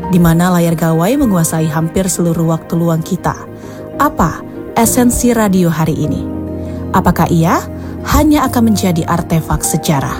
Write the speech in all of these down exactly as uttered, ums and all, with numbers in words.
di mana layar gawai menguasai hampir seluruh waktu luang kita. Apa esensi radio hari ini? Apakah ia hanya akan menjadi artefak sejarah?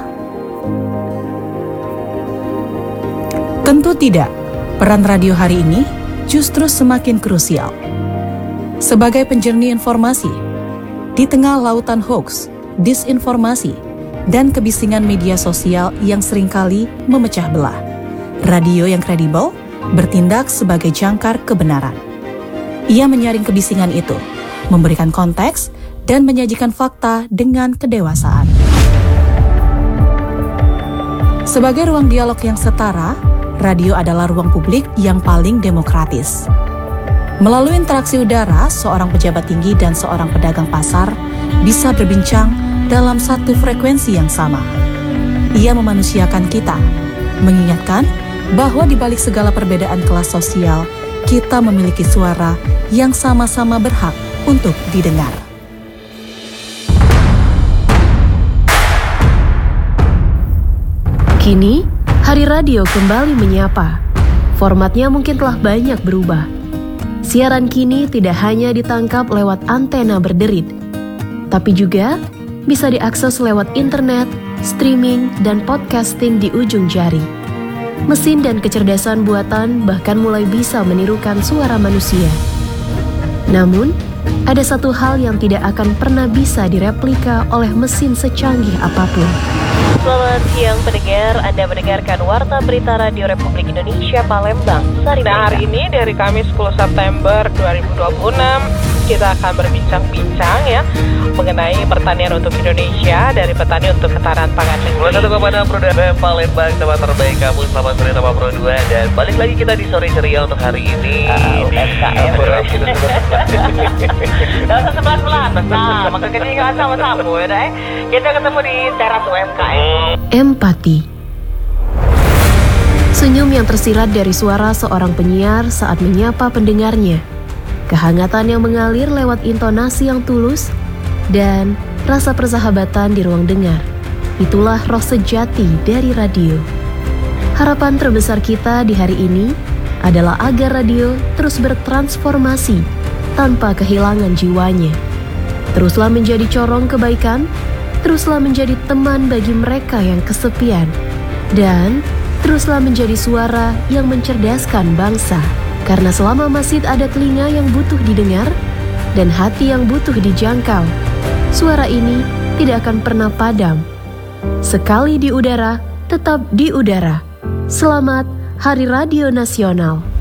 Tentu tidak. Peran radio hari ini justru semakin krusial. Sebagai penjernih informasi, di tengah lautan hoax, disinformasi, dan kebisingan media sosial yang seringkali memecah belah, radio yang kredibel bertindak sebagai jangkar kebenaran. Ia menyaring kebisingan itu, memberikan konteks, dan menyajikan fakta dengan kedewasaan. Sebagai ruang dialog yang setara, radio adalah ruang publik yang paling demokratis. Melalui interaksi udara, seorang pejabat tinggi dan seorang pedagang pasar bisa berbincang dalam satu frekuensi yang sama. Ia memanusiakan kita, mengingatkan bahwa di balik segala perbedaan kelas sosial, kita memiliki suara yang sama-sama berhak untuk didengar. Kini, Hari Radio kembali menyapa. Formatnya mungkin telah banyak berubah. Siaran kini tidak hanya ditangkap lewat antena berderit, tapi juga bisa diakses lewat internet, streaming, dan podcasting di ujung jari. Mesin dan kecerdasan buatan bahkan mulai bisa menirukan suara manusia. Namun, ada satu hal yang tidak akan pernah bisa direplika oleh mesin secanggih apapun. Selamat siang pendengar, Anda mendengarkan Warta Berita Radio Republik Indonesia Palembang. Nah, hari ini dari Kamis sepuluh September dua ribu dua puluh enam kita akan berbincang-bincang ya mengenai pertanian untuk Indonesia, dari petani untuk ketahanan pangan negeri. Selamat datang kepada Pro dua Palembang, tempat terbaik kamu. Selamat sore sama Pro dua, dan balik lagi kita di sore ceria untuk hari ini. Uh, U M K M. Gak usah sebelah-sebelah, nah maka kita ingat sama-sama ya. Kita ketemu di teras U M K M. Empati. Senyum yang tersirat dari suara seorang penyiar saat menyapa pendengarnya. Kehangatan yang mengalir lewat intonasi yang tulus dan rasa persahabatan di ruang dengar. Itulah roh sejati dari radio. Harapan terbesar kita di hari ini adalah agar radio terus bertransformasi tanpa kehilangan jiwanya. Teruslah menjadi corong kebaikan, teruslah menjadi teman bagi mereka yang kesepian, dan teruslah menjadi suara yang mencerdaskan bangsa. Karena selama masih ada telinga yang butuh didengar dan hati yang butuh dijangkau, suara ini tidak akan pernah padam. Sekali di udara, tetap di udara. Selamat Hari Radio Nasional.